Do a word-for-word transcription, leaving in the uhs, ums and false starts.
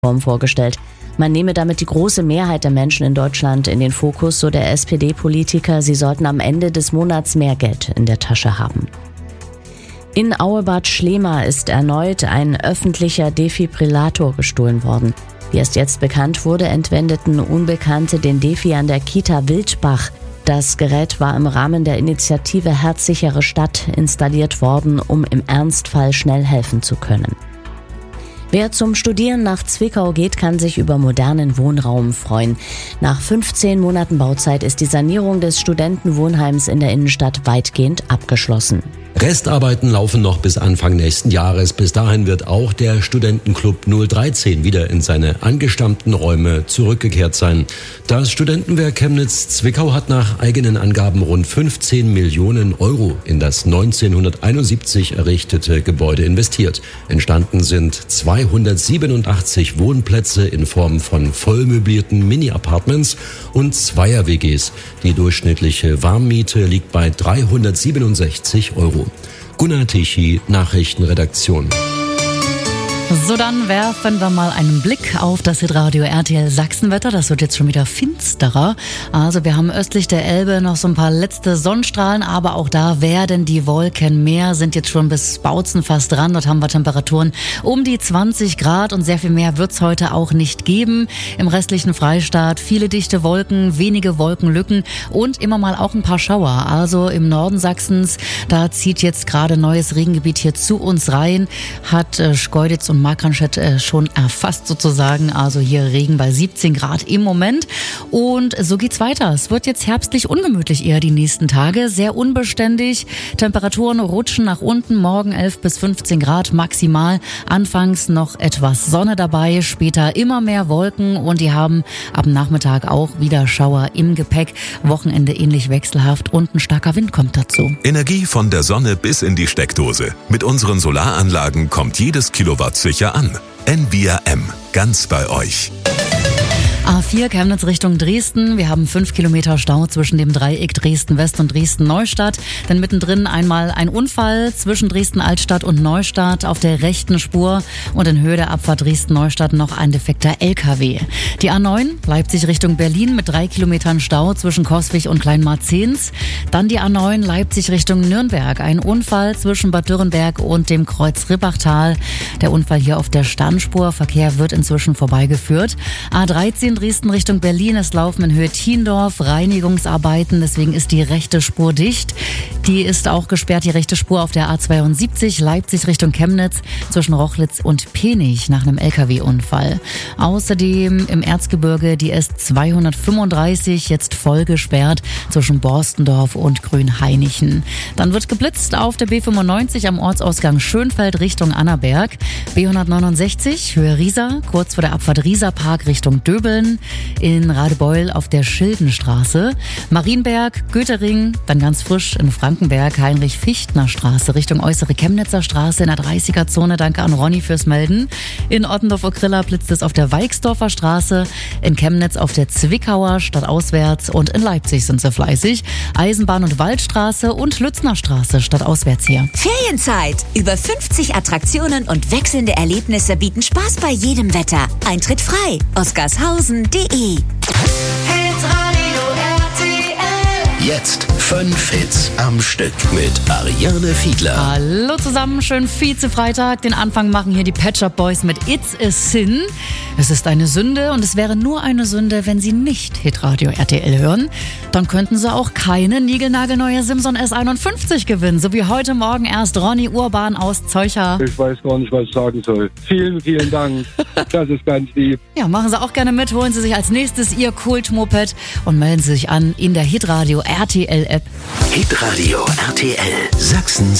vorgestellt. Man nehme damit die große Mehrheit der Menschen in Deutschland in den Fokus, so der S P D-Politiker. Sie sollten am Ende des Monats mehr Geld in der Tasche haben. In Auebad Schlema ist erneut ein öffentlicher Defibrillator gestohlen worden. Wie erst jetzt bekannt wurde, entwendeten Unbekannte den Defi an der Kita Wildbach. Das Gerät war im Rahmen der Initiative Herzsichere Stadt installiert worden, um im Ernstfall schnell helfen zu können. Wer zum Studieren nach Zwickau geht, kann sich über modernen Wohnraum freuen. Nach fünfzehn Monaten Bauzeit ist die Sanierung des Studentenwohnheims in der Innenstadt weitgehend abgeschlossen. Restarbeiten laufen noch bis Anfang nächsten Jahres. Bis dahin wird auch der Studentenclub null dreizehn wieder in seine angestammten Räume zurückgekehrt sein. Das Studentenwerk Chemnitz-Zwickau hat nach eigenen Angaben rund fünfzehn Millionen Euro in das neunzehnhunderteinundsiebzig errichtete Gebäude investiert. Entstanden sind zweihundertsiebenundachtzig Wohnplätze in Form von vollmöblierten Mini-Apartments und Zweier-W Gs. Die durchschnittliche Warmmiete liegt bei dreihundertsiebenundsechzig Euro. Gunnar Tichy, Nachrichtenredaktion. So, dann werfen wir mal einen Blick auf das Hitradio R T L Sachsenwetter. Das wird jetzt schon wieder finsterer. Also wir haben östlich der Elbe noch so ein paar letzte Sonnenstrahlen, aber auch da werden die Wolken mehr, sind jetzt schon bis Bautzen fast dran. Dort haben wir Temperaturen um die zwanzig Grad und sehr viel mehr wird's heute auch nicht geben. Im restlichen Freistaat viele dichte Wolken, wenige Wolkenlücken und immer mal auch ein paar Schauer. Also im Norden Sachsens, da zieht jetzt gerade neues Regengebiet hier zu uns rein, hat äh, Schkeuditz und Markranstädt äh, schon erfasst sozusagen. Also hier Regen bei siebzehn Grad im Moment. Und so geht's weiter. Es wird jetzt herbstlich ungemütlich eher die nächsten Tage. Sehr unbeständig. Temperaturen rutschen nach unten. Morgen elf bis fünfzehn Grad maximal. Anfangs noch etwas Sonne dabei. Später immer mehr Wolken. Und die haben ab Nachmittag auch wieder Schauer im Gepäck. Wochenende ähnlich wechselhaft. Und ein starker Wind kommt dazu. Energie von der Sonne bis in die Steckdose. Mit unseren Solaranlagen kommt jedes Kilowatt sicher an. N V R M, ganz bei euch. A vier Chemnitz Richtung Dresden. Wir haben fünf Kilometer Stau zwischen dem Dreieck Dresden-West und Dresden-Neustadt. Denn mittendrin einmal ein Unfall zwischen Dresden-Altstadt und Neustadt auf der rechten Spur. Und in Höhe der Abfahrt Dresden-Neustadt noch ein defekter L K W. Die A neun Leipzig Richtung Berlin mit drei Kilometern Stau zwischen Coswig und Kleinmarzens. Dann die A neun Leipzig Richtung Nürnberg. Ein Unfall zwischen Bad Dürrenberg und dem Kreuz Rippachtal. Der Unfall hier auf der Standspur. Verkehr wird inzwischen vorbeigeführt. A dreizehn Dresden Richtung Berlin. Es laufen in Höhe Thiendorf Reinigungsarbeiten, deswegen ist die rechte Spur dicht. Die ist auch gesperrt, die rechte Spur auf der A zweiundsiebzig Leipzig Richtung Chemnitz zwischen Rochlitz und Penich nach einem L K W-Unfall. Außerdem im Erzgebirge die S zweihundertfünfunddreißig jetzt voll gesperrt zwischen Borstendorf und Grünhainichen. Dann wird geblitzt auf der B fünfundneunzig am Ortsausgang Schönfeld Richtung Annaberg. B hundertneunundsechzig Höhe Riesa, kurz vor der Abfahrt Rieserpark Richtung Döbeln. In Radebeul auf der Schildenstraße. Marienberg, Göttering, dann ganz frisch in Frankenberg, Heinrich-Fichtner-Straße Richtung Äußere Chemnitzer Straße in der dreißiger-Zone. Danke an Ronny fürs Melden. In Ottendorf-Okrilla blitzt es auf der Weixdorfer Straße, in Chemnitz auf der Zwickauer stadtauswärts und in Leipzig sind sie fleißig. Eisenbahn- und Waldstraße und Lützner Straße stadtauswärts hier. Ferienzeit! Über fünfzig Attraktionen und wechselnde Erlebnisse bieten Spaß bei jedem Wetter. Eintritt frei. Oskarshausen punkt de Jetzt fünf Hits am Stück mit Ariane Fiedler. Hallo zusammen, schön Vize-Freitag. Den Anfang machen hier die Pet Shop Boys mit It's a Sin. Es ist eine Sünde und es wäre nur eine Sünde, wenn Sie nicht Hitradio R T L hören. Dann könnten Sie auch keine niegelnagelneue Simson S einundfünfzig gewinnen. So wie heute Morgen erst Ronny Urban aus Zeucha. Ich weiß gar nicht, was ich sagen soll. Vielen, vielen Dank. Das ist ganz lieb. Ja, machen Sie auch gerne mit. Holen Sie sich als nächstes Ihr Kult-Moped und melden Sie sich an in der Hitradio R T L App. Hitradio R T L Sachsens